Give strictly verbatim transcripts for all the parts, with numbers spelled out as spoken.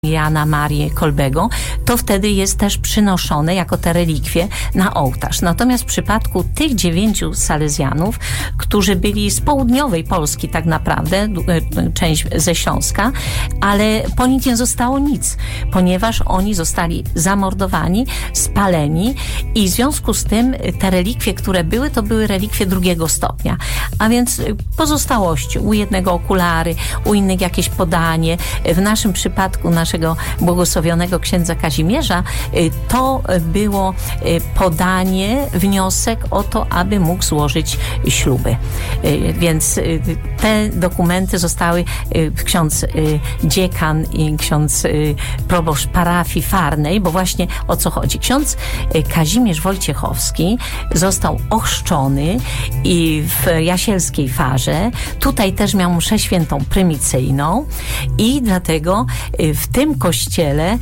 Jana Marię Kolbego, to wtedy jest też przynoszone jako te relikwie na ołtarz. Natomiast w przypadku tych dziewięciu salezjanów, którzy byli z południowej Polski tak naprawdę, część ze Śląska, ale po nich nie zostało nic, ponieważ oni zostali zamordowani, spaleni i w związku z tym te relikwie, które były, to były relikwie drugiego stopnia. A więc pozostałości, u jednego okulary, u innych jakieś podanie. W naszym przypadku naszego błogosławionego księdza Kazimierza to było podanie, wniosek o to, aby mógł złożyć śluby. Więc te dokumenty zostały ksiądz dziekan i ksiądz proboszcz parafii Farnej, bo właśnie o co chodzi. Ksiądz Kazimierz Wojciechowski został ochrzczony i w Jasielskiej Farze. Tutaj też miał mszę świętą prymicyjną i dlatego w tym kościele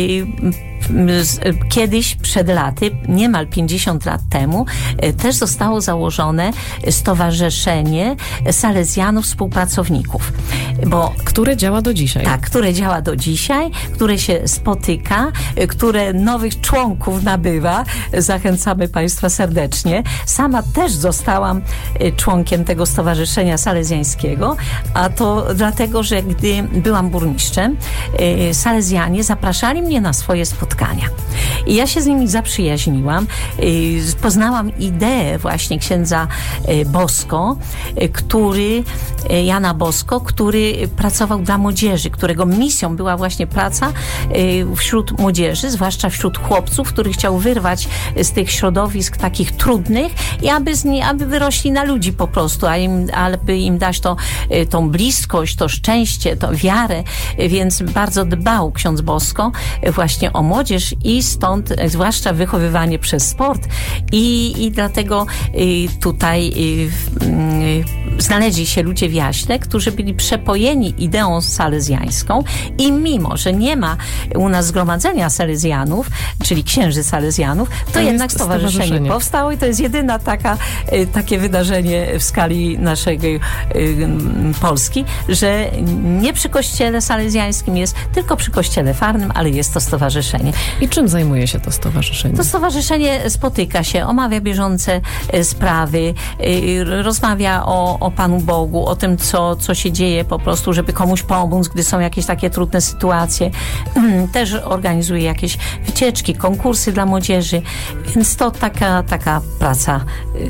kiedyś przed laty, niemal pięćdziesiąt lat temu, też zostało założone Stowarzyszenie Salezjanów Współpracowników. Bo, które działa do dzisiaj. Tak, które działa do dzisiaj, które się spotyka, które nowych członków nabywa. Zachęcamy Państwa serdecznie. Sama też zostałam członkiem tego Stowarzyszenia Salezjańskiego, a to dlatego, że gdy byłam burmistrzem, salezjanie zapraszali mnie na swoje spotkania. I ja się z nimi zaprzyjaźniłam. Poznałam ideę właśnie księdza Bosko, który, Jana Bosko, który pracował dla młodzieży, którego misją była właśnie praca wśród młodzieży, zwłaszcza wśród chłopców, który chciał wyrwać z tych środowisk takich trudnych i aby, z nie, aby wyrośli na ludzi po prostu, a im, aby im dać to, tą bliskość, to szczęście, to wiarę, więc bardzo dbał ksiądz Bosko właśnie o młodzież i stąd zwłaszcza wychowywanie przez sport i, i dlatego tutaj znaleźli się ludzie w Jaśle, którzy byli przepojeni ideą salezjańską i mimo, że nie ma u nas zgromadzenia salezjanów, czyli księży salezjanów, to, to jednak stowarzyszenie, stowarzyszenie powstało i to jest jedyna taka, takie wydarzenie w skali naszej Polski, że nie przy kościele salezjańskim jest, tylko przy kościele Farnym, ale jest to stowarzyszenie. I czym zajmuje się to stowarzyszenie? To stowarzyszenie spotyka się, omawia bieżące sprawy, rozmawia o, o Panu Bogu, o tym, co, co się dzieje po prostu, żeby komuś pomóc, gdy są jakieś takie trudne sytuacje. Też organizuje jakieś wycieczki, konkursy dla młodzieży, więc to taka, taka praca,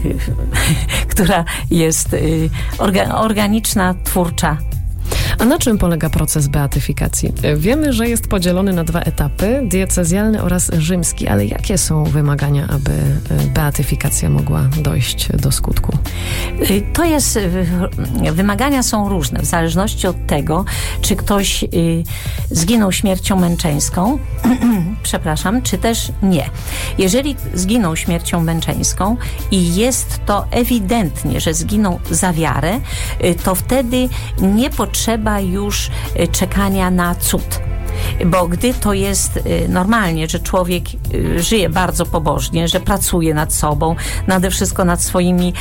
która jest organiczna, twórcza. A na czym polega proces beatyfikacji? Wiemy, że jest podzielony na dwa etapy, diecezjalny oraz rzymski, ale jakie są wymagania, aby beatyfikacja mogła dojść do skutku? To jest, wymagania są różne, w zależności od tego, czy ktoś zginął śmiercią męczeńską, przepraszam, czy też nie. Jeżeli zginął śmiercią męczeńską i jest to ewidentnie, że zginął za wiarę, to wtedy nie potrzeba już czekania na cud. Bo gdy to jest normalnie, że człowiek żyje bardzo pobożnie, że pracuje nad sobą, nade wszystko nad swoimi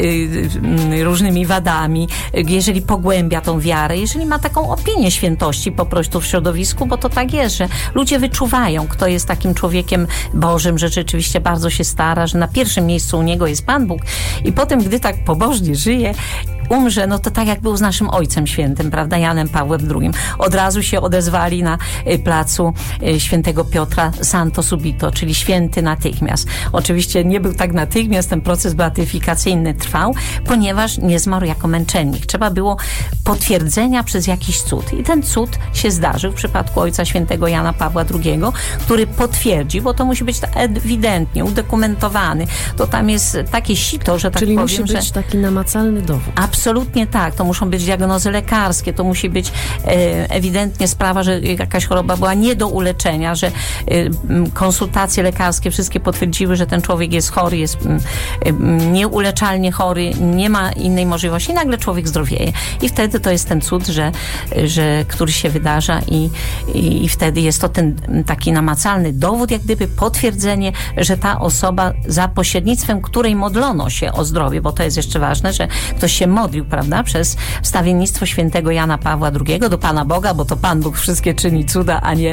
różnymi wadami, jeżeli pogłębia tą wiarę, jeżeli ma taką opinię świętości po prostu w środowisku, bo to tak jest, że ludzie wyczuwają, kto jest takim człowiekiem Bożym, że rzeczywiście bardzo się stara, że na pierwszym miejscu u niego jest Pan Bóg i potem, gdy tak pobożnie żyje, umrze, no to tak jak był z naszym Ojcem Świętym, prawda, Janem Pawłem drugim. Od razu się odezwali na placu Świętego Piotra Santo Subito, czyli święty natychmiast. Oczywiście nie był tak natychmiast, ten proces beatyfikacyjny trwał, ponieważ nie zmarł jako męczennik. Trzeba było potwierdzenia przez jakiś cud. I ten cud się zdarzył w przypadku Ojca Świętego Jana Pawła drugiego, który potwierdzi, bo to musi być ewidentnie udokumentowany. To tam jest takie sito, że tak Czyli powiem, musi być że... taki namacalny dowód. Absolutnie tak. To muszą być diagnozy lekarskie, to musi być e, ewidentnie sprawa, że jakaś choroba była nie do uleczenia, że e, konsultacje lekarskie wszystkie potwierdziły, że ten człowiek jest chory, jest e, nieuleczalnie chory, nie ma innej możliwości i nagle człowiek zdrowieje. I wtedy to jest ten cud, że, że który się wydarza i, i, i wtedy jest to ten taki namacalny dowód, jak gdyby potwierdzenie, że ta osoba za pośrednictwem której modlono się o zdrowie, bo to jest jeszcze ważne, że ktoś się modli modlił, prawda, przez wstawiennictwo świętego Jana Pawła drugiego do Pana Boga, bo to Pan Bóg wszystkie czyni cuda, a nie